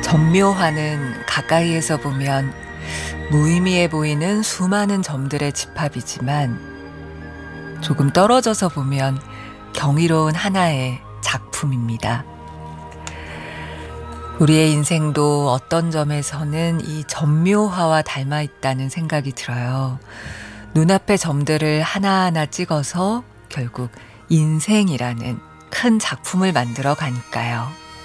전묘화는 가까이에서 보면 무의미해 보이는 수많은 점들의 집합이지만 조금 떨어져서 보면 경이로운 하나의 작품입니다. 우리의 인생도 어떤 점에서는 이 전묘화와 닮아 있다는 생각이 들어요. 눈앞의 점들을 하나하나 찍어서 결국 인생이라는 큰 작품을 만들어 가니까요.